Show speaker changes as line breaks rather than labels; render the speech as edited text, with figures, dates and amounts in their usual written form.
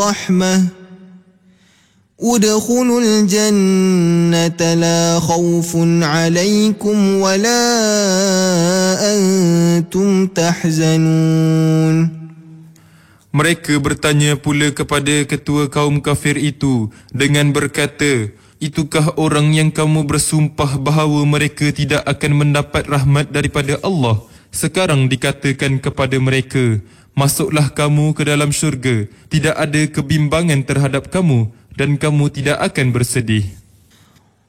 رحمة ادخلوا الجنة لا خوف عليكم ولا أنتم تحزنون.
Mereka bertanya pula kepada ketua kaum kafir itu dengan berkata, itukah orang yang kamu bersumpah bahawa mereka tidak akan mendapat rahmat daripada Allah? Sekarang dikatakan kepada mereka, masuklah kamu ke dalam syurga, tidak ada kebimbangan terhadap kamu dan kamu tidak akan bersedih.